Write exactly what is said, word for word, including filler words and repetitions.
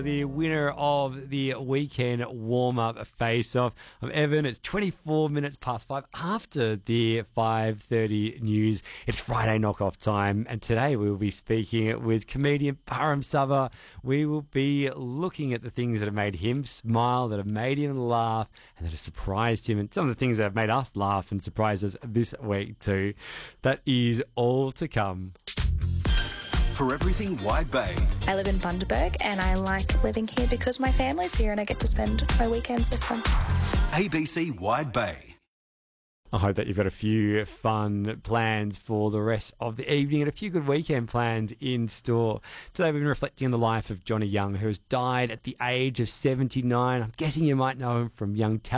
The winner of the weekend warm-up face-off. I'm Evan. It's twenty-four minutes past five after the five thirty news. It's Friday knock-off time, and today we will be speaking with comedian Param Sava. We will be looking at the things that have made him smile, that have made him laugh, and that have surprised him, and some of the things that have made us laugh and surprised us this week too. That is all to come. For everything Wide Bay. I live in Bundaberg and I like living here because my family's here and I get to spend my weekends with them. A B C Wide Bay. I hope that you've got a few fun plans for the rest of the evening and a few good weekend plans in store. Today we've been reflecting on the life of Johnny Young, who has died at the age of seventy-nine. I'm guessing you might know him from Young Talent.